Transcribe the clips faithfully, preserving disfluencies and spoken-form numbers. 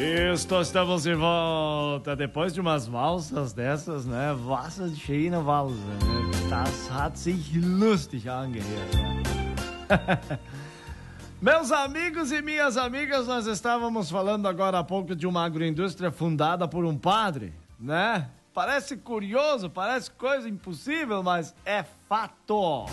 Isto, estamos de volta. Depois de umas valsas dessas, né? Was ist schöne Walse, né? Das hat sich lustig angehört. Né? Meus amigos e minhas amigas, nós estávamos falando agora há pouco de uma agroindústria fundada por um padre, né? Parece curioso, parece coisa impossível, mas é fato.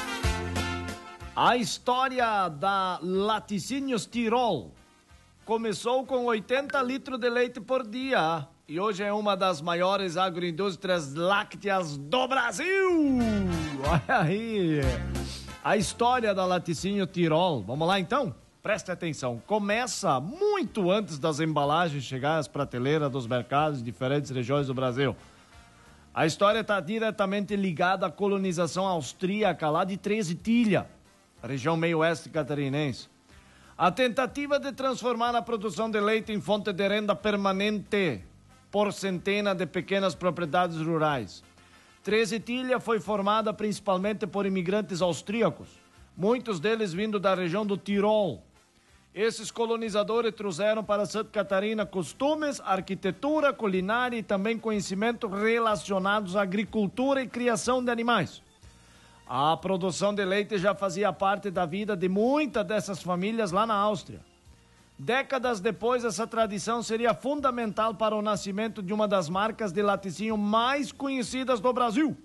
A história da Laticínios Tirol começou com oitenta litros de leite por dia e hoje é uma das maiores agroindústrias lácteas do Brasil. Olha aí. A história da Laticínio Tirol. Vamos lá então? Preste atenção. Começa muito antes das embalagens chegarem às prateleiras dos mercados de diferentes regiões do Brasil. A história está diretamente ligada à colonização austríaca lá de Três Itilhas, região meio-oeste catarinense. A tentativa de transformar a produção de leite em fonte de renda permanente por centenas de pequenas propriedades rurais. Três Itilhas foi formada principalmente por imigrantes austríacos, muitos deles vindo da região do Tirol. Esses colonizadores trouxeram para Santa Catarina costumes, arquitetura, culinária e também conhecimentos relacionados à agricultura e criação de animais. A produção de leite já fazia parte da vida de muitas dessas famílias lá na Áustria. Décadas depois, essa tradição seria fundamental para o nascimento de uma das marcas de laticínio mais conhecidas do Brasil.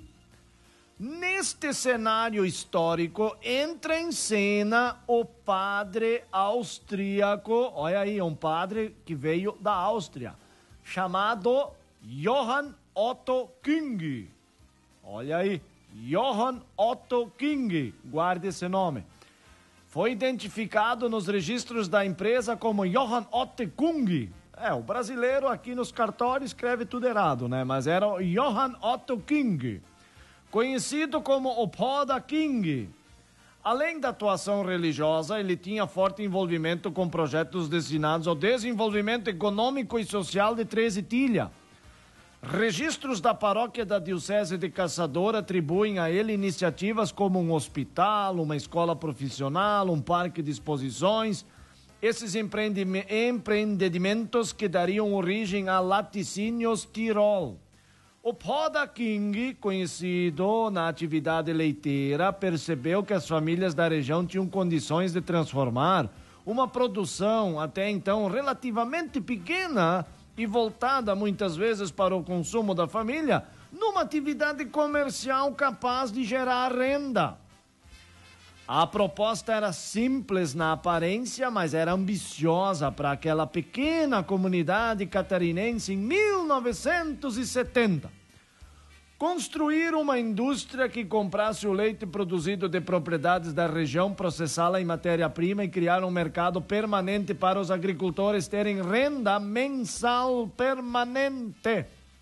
Neste cenário histórico, entra em cena o padre austríaco, olha aí, um padre que veio da Áustria, chamado Johann Otto Küng. Olha aí. Johann Otto Küng, guarde esse nome. Foi identificado nos registros da empresa como Johann Otto Küng. É, o brasileiro aqui nos cartórios escreve tudo errado, né? Mas era o Johann Otto Küng, conhecido como o Pó da King. Além da atuação religiosa, ele tinha forte envolvimento com projetos destinados ao desenvolvimento econômico e social de Três Itilhas. Registros da paróquia da Diocese de Caçador atribuem a ele iniciativas como um hospital, uma escola profissional, um parque de exposições. Esses empreendimentos que dariam origem a Laticínios Tirol. O Pó da King, conhecido na atividade leiteira, percebeu que as famílias da região tinham condições de transformar uma produção até então relativamente pequena e voltada muitas vezes para o consumo da família, numa atividade comercial capaz de gerar renda. A proposta era simples na aparência, mas era ambiciosa para aquela pequena comunidade catarinense em mil novecentos e setenta. Construir uma indústria que comprasse o leite produzido de propriedades da região, processá-la em matéria-prima e criar um mercado permanente para os agricultores terem renda mensal permanente.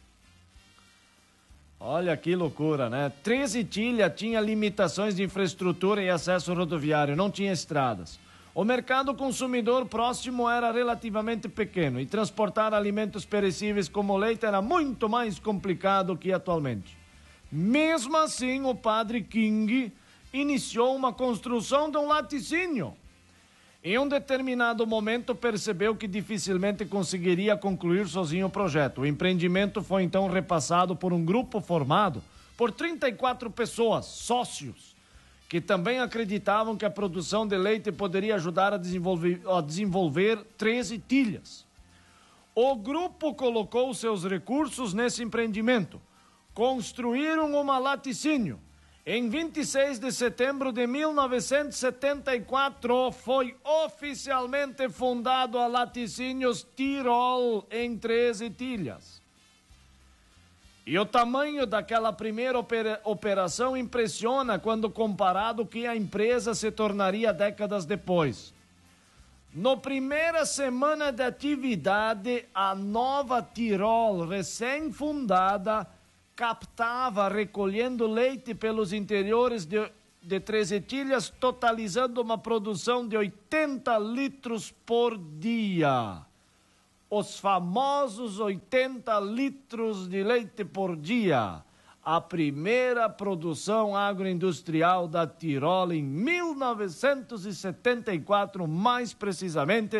Olha que loucura, né? Três Itilhas tinha limitações de infraestrutura e acesso rodoviário, não tinha estradas. O mercado consumidor próximo era relativamente pequeno e transportar alimentos perecíveis como leite era muito mais complicado que atualmente. Mesmo assim, o padre King iniciou uma construção de um laticínio. Em um determinado momento, percebeu que dificilmente conseguiria concluir sozinho o projeto. O empreendimento foi então repassado por um grupo formado por trinta e quatro pessoas, sócios, que também acreditavam que a produção de leite poderia ajudar a desenvolver, a desenvolver Três Itilhas. O grupo colocou seus recursos nesse empreendimento. Construíram uma laticínio. Em vinte e seis de setembro de mil novecentos e setenta e quatro, foi oficialmente fundado a Laticínios Tirol, em Três Itilhas. E o tamanho daquela primeira opera- operação impressiona quando comparado o que a empresa se tornaria décadas depois. No primeira semana de atividade, a nova Tirol, recém-fundada, captava recolhendo leite pelos interiores de, de Três Itilhas, totalizando uma produção de oitenta litros por dia. Os famosos oitenta litros de leite por dia. A primeira produção agroindustrial da Tirol em mil novecentos e setenta e quatro, mais precisamente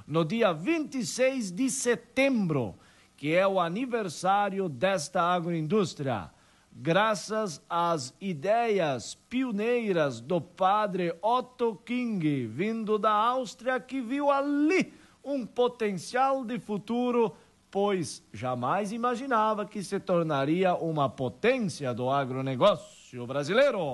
no dia vinte e seis de setembro, que é o aniversário desta agroindústria, graças às ideias pioneiras do padre Otto King, vindo da Áustria, que viu ali um potencial de futuro, pois jamais imaginava que se tornaria uma potência do agronegócio brasileiro.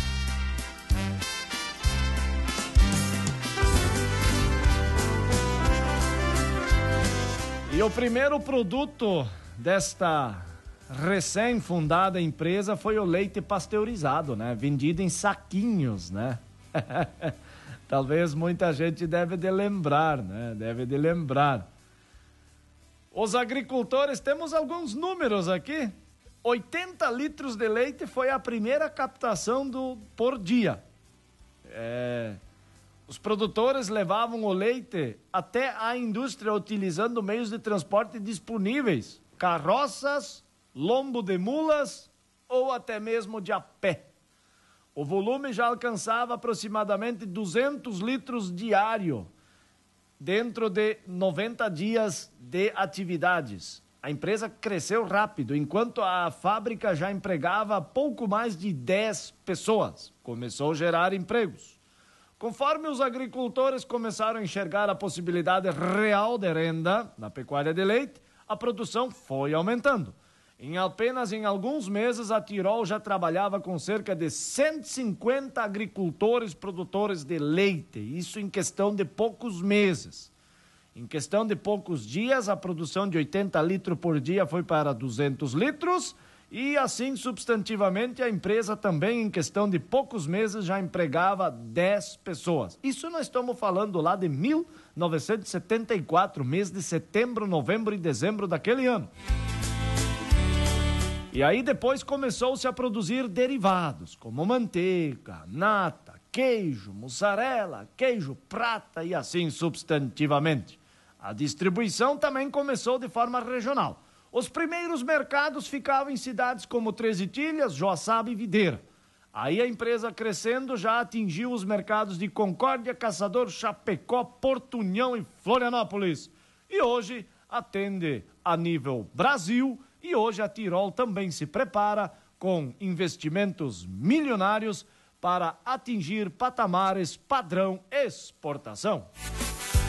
E o primeiro produto desta recém-fundada empresa foi o leite pasteurizado, né? Vendido em saquinhos, né? Talvez muita gente deve de lembrar, né? Deve de lembrar. Os agricultores, temos alguns números aqui. oitenta litros de leite foi a primeira captação do, por dia. É... Os produtores levavam o leite até a indústria utilizando meios de transporte disponíveis, carroças, lombo de mulas ou até mesmo de a pé. O volume já alcançava aproximadamente duzentos litros diário, dentro de noventa dias de atividades. A empresa cresceu rápido, enquanto a fábrica já empregava pouco mais de dez pessoas. Começou a gerar empregos. Conforme os agricultores começaram a enxergar a possibilidade real de renda na pecuária de leite, a produção foi aumentando. Em apenas em alguns meses, a Tirol já trabalhava com cerca de cento e cinquenta agricultores produtores de leite, isso em questão de poucos meses. Em questão de poucos dias, a produção de oitenta litros por dia foi para duzentos litros, e assim, substantivamente, a empresa também, em questão de poucos meses, já empregava dez pessoas. Isso nós estamos falando lá de mil novecentos e setenta e quatro, mês de setembro, novembro e dezembro daquele ano. E aí depois começou-se a produzir derivados, como manteiga, nata, queijo, mussarela, queijo prata e assim substantivamente. A distribuição também começou de forma regional. Os primeiros mercados ficavam em cidades como Três Itilhas, Joaçaba e Videira. Aí a empresa crescendo já atingiu os mercados de Concórdia, Caçador, Chapecó, Porto União e Florianópolis. E hoje atende a nível Brasil e hoje a Tirol também se prepara com investimentos milionários para atingir patamares padrão exportação.